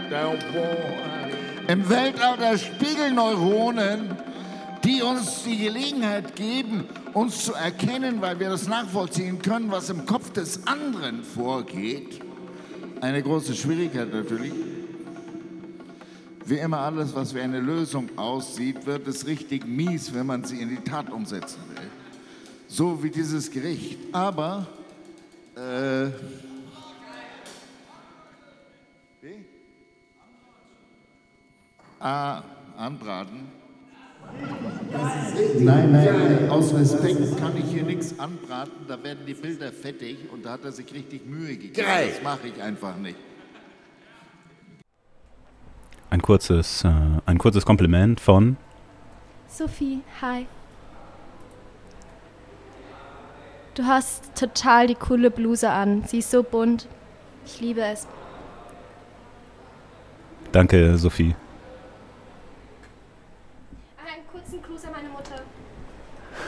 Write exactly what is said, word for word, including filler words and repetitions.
Im Weltall der Spiegelneuronen, die uns die Gelegenheit geben, uns zu erkennen, weil wir das nachvollziehen können, was im Kopf des anderen vorgeht. Eine große Schwierigkeit natürlich. Wie immer alles, was wie eine Lösung aussieht, wird es richtig mies, wenn man sie in die Tat umsetzen will. So wie dieses Gericht. Aber, äh... Wie? Ah, anbraten. Das ist richtig. Nein, nein, nein, aus Respekt kann ich hier nichts anbraten, da werden die Bilder fettig und da hat er sich richtig Mühe gegeben. Geil. Das mache ich einfach nicht. Ein kurzes, äh, ein kurzes Kompliment von Sophie, hi. Du hast total die coole Bluse an. Sie ist so bunt. Ich liebe es. Danke, Sophie. Einen kurzen Gruß an meine Mutter.